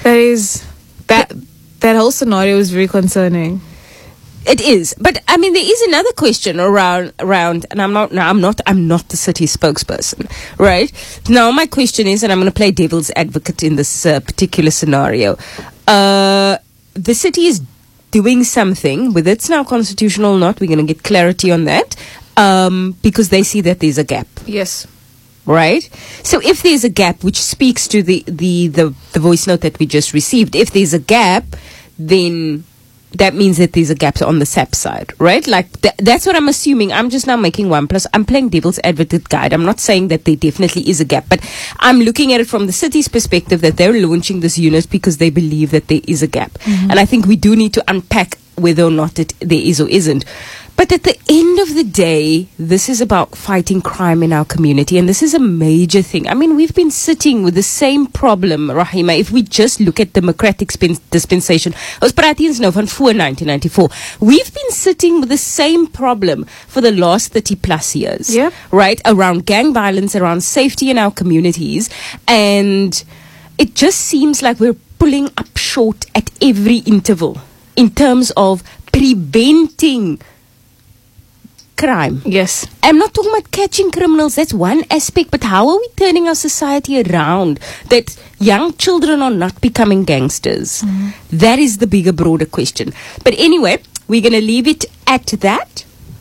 That whole scenario is very concerning. It is, but I mean, there is another question around, and I'm not the city spokesperson, right? Now, my question is, and I'm going to play devil's advocate in this particular scenario. The city is doing something, whether it's now constitutional or not, we're going to get clarity on that, because they see that there's a gap. Yes. Right? So if there's a gap, which speaks to the voice note that we just received, if there's a gap, then that means that there's a gap on the SAP side, right? Like, that's what I'm assuming. I'm just now making 1+. I'm playing devil's advocate guide. I'm not saying that there definitely is a gap, but I'm looking at it from the city's perspective that they're launching this unit because they believe that there is a gap. Mm-hmm. And I think we do need to unpack whether or not there is or isn't. But at the end of the day, this is about fighting crime in our community, and this is a major thing. I mean, we've been sitting with the same problem, Rahima, if we just look at democratic dispensation. Ons praat eens nou van voor 1994. We've been sitting with the same problem for the last 30+ years, right? Around gang violence, around safety in our communities, and it just seems like we're pulling up short at every interval in terms of preventing crime. Yes. I'm not talking about catching criminals. That's one aspect. But how are we turning our society around that young children are not becoming gangsters? Mm. That is the bigger, broader question. But anyway, we're going to leave it at that.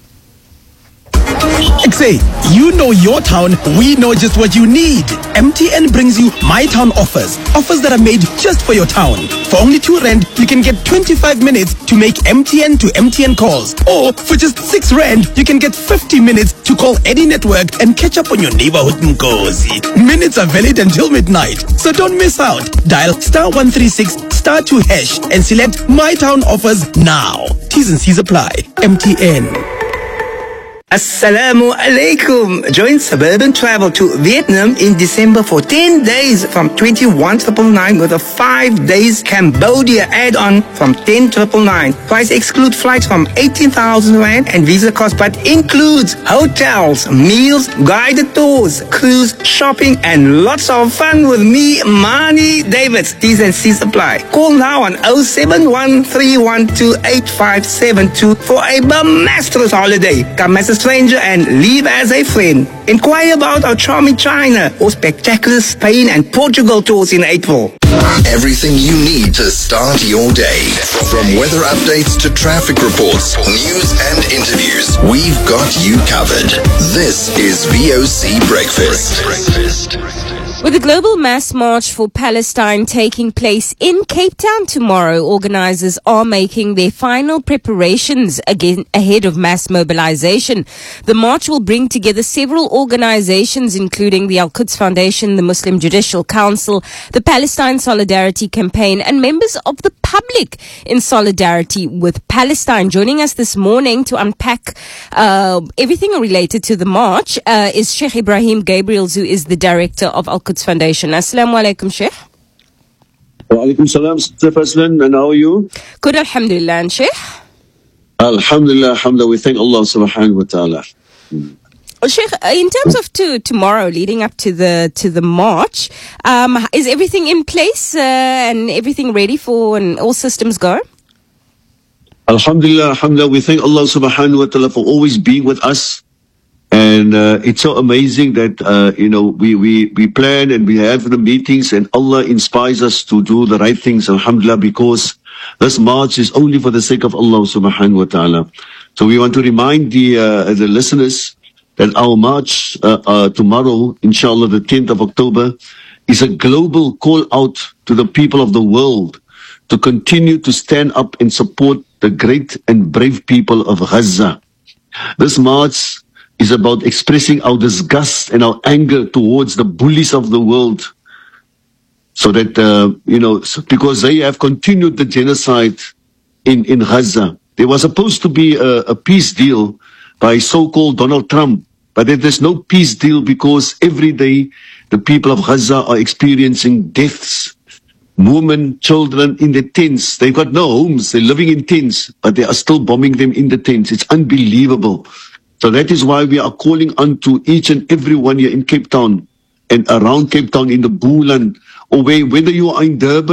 Say, you know your town, we know just what you need. MTN brings you My Town offers. Offers that are made just for your town. For only R2, you can get 25 minutes to make MTN to MTN calls. Or for just R6, you can get 50 minutes to call any network and catch up on your neighborhood Nkosi. Minutes are valid until midnight, so don't miss out. Dial *136*2# and select My Town offers now. T's and C's apply. MTN. Assalamu alaikum. Join Suburban Travel to Vietnam in December for 10 days from 21,999 with a 5 days Cambodia add-on from 10,999. Price exclude flights from 18,000 Rand and visa cost, but includes hotels, meals, guided tours, cruise, shopping, and lots of fun with me, Mani Davids. T's and C's apply. Call now on 07131288572 for a bombastic holiday. Come as a stranger and leave as a friend. Inquire about our charming China or spectacular Spain and Portugal tours in April. Everything you need to start your day. From weather updates to traffic reports, news and interviews, we've got you covered. This is VOC Breakfast. With the global mass march for Palestine taking place in Cape Town tomorrow, organizers are making their final preparations again ahead of mass mobilization. The march will bring together several organizations, including the Al-Quds Foundation, the Muslim Judicial Council, the Palestine Solidarity Campaign, and members of the public in solidarity with Palestine. Joining us this morning to unpack everything related to the march is Sheikh Ebrahim Gabriels, who is the director of Al-Quds Foundation. Assalamu alaikum, Sheikh. Wa alaikum salam, Sister Faslin, and how are you? Good, alhamdulillah. And Sheikh? Alhamdulillah, alhamdulillah. We thank Allah subhanahu wa ta'ala. Sheikh, in terms of tomorrow, leading up to the march, is everything in place and everything ready for and all systems go? Alhamdulillah, alhamdulillah. We thank Allah subhanahu wa ta'ala for always being with us. And it's so amazing that, we plan and we have the meetings and Allah inspires us to do the right things, alhamdulillah, because this march is only for the sake of Allah subhanahu wa ta'ala. So we want to remind the listeners that our march tomorrow, inshallah, the 10th of October, is a global call out to the people of the world to continue to stand up and support the great and brave people of Gaza. This march is about expressing our disgust and our anger towards the bullies of the world. So that, because they have continued the genocide in Gaza. There was supposed to be a peace deal by so-called Donald Trump, but there's no peace deal because every day the people of Gaza are experiencing deaths. Women, children in the tents. They've got no homes. They're living in tents, but they are still bombing them in the tents. It's unbelievable. So that is why we are calling on to each and every one here in Cape Town and around Cape Town in the Boland, or whether you are in Durban,